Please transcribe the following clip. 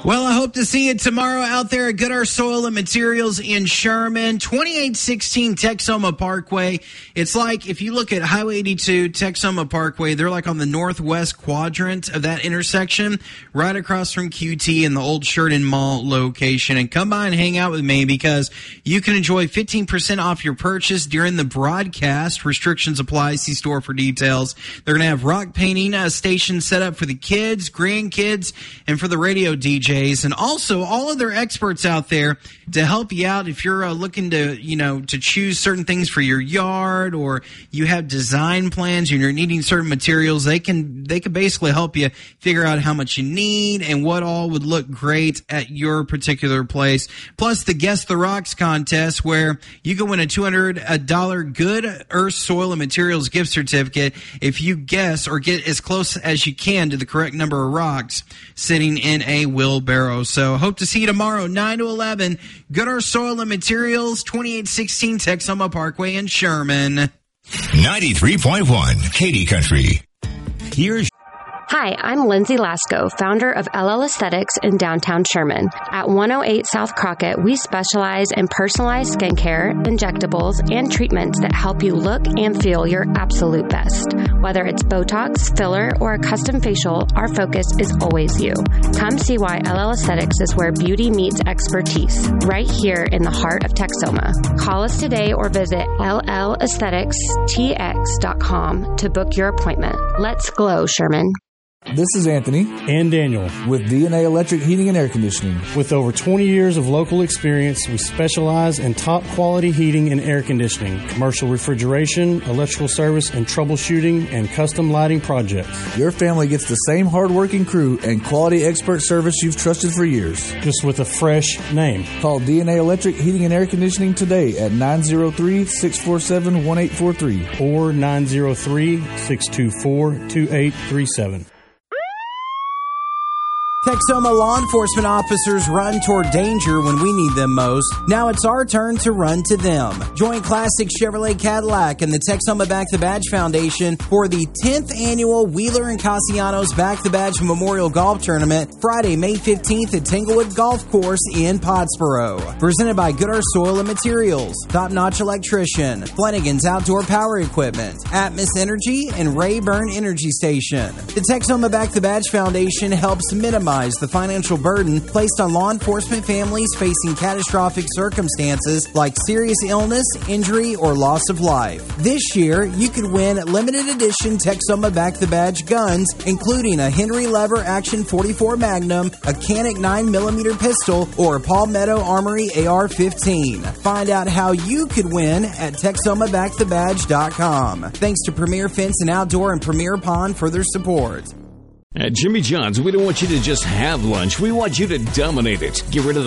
Well, I hope to see you tomorrow out there at Good Earth Soil and Materials in Sherman, 2816 Texoma Parkway. It's like if you look at Highway 82, Texoma Parkway, they're like on the northwest quadrant of that intersection, right across from QT and the old Sheridan Mall location. And come by and hang out with me because you can enjoy 15% off your purchase during the broadcast. Restrictions apply. See store for details. They're going to have rock painting stations set up for the kids, grandkids, and for the radio DJs. And also all of their experts out there to help you out if you're looking to, to choose certain things for your yard, or you have design plans and you're needing certain materials. They can basically help you figure out how much you need and what all would look great at your particular place. Plus the Guess the Rocks contest, where you can win a $200 Good Earth Soil and Materials gift certificate if you guess or get as close as you can to the correct number of rocks sitting in a wheelbarrow. So hope to see you tomorrow, 9 to 11, Good Earth Soil and Materials, 2816 Texoma Parkway in Sherman. 93.1 Katy Country. Here's Hi, I'm Lindsay Lasco, founder of LL Aesthetics in downtown Sherman. At 108 South Crockett, we specialize in personalized skincare, injectables, and treatments that help you look and feel your absolute best. Whether it's Botox, filler, or a custom facial, our focus is always you. Come see why LL Aesthetics is where beauty meets expertise, right here in the heart of Texoma. Call us today or visit LLAestheticsTX.com to book your appointment. Let's glow, Sherman. This is Anthony and Daniel with DNA Electric Heating and Air Conditioning. With over 20 years of local experience, we specialize in top quality heating and air conditioning, commercial refrigeration, electrical service and troubleshooting, and custom lighting projects. Your family gets the same hardworking crew and quality expert service you've trusted for years, just with a fresh name. Call DNA Electric Heating and Air Conditioning today at 903-647-1843 or 903-624-2837. Texoma law enforcement officers run toward danger when we need them most. Now it's our turn to run to them. Join Classic Chevrolet Cadillac and the Texoma Back the Badge Foundation for the 10th annual Wheeler and Castellanos Back the Badge Memorial Golf Tournament, Friday, May 15th at Tanglewood Golf Course in Pottsboro. Presented by Good Earth Soil and Materials, Top Notch Electrician, Flanagan's Outdoor Power Equipment, Atmos Energy, and Rayburn Energy Station. The Texoma Back the Badge Foundation helps minimize the financial burden placed on law enforcement families facing catastrophic circumstances like serious illness, injury, or loss of life. This year, you could win limited edition Texoma Back the Badge guns, including a Henry Lever Action 44 Magnum, a Canik 9mm pistol, or a Palmetto Armory AR-15. Find out how you could win at TexomaBackTheBadge.com. Thanks to Premier Fence and Outdoor and Premier Pond for their support. At Jimmy John's, we don't want you to just have lunch. We want you to dominate it. Get rid of the